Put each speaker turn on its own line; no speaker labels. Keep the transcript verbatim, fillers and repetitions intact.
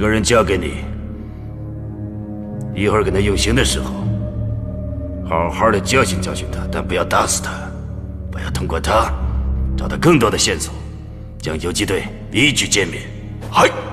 个人交给你，一会儿给他用刑的时候，好好的教训教训他，但不要打死他，不要通过他找到更多的线索，将游击队一举歼灭。嗨。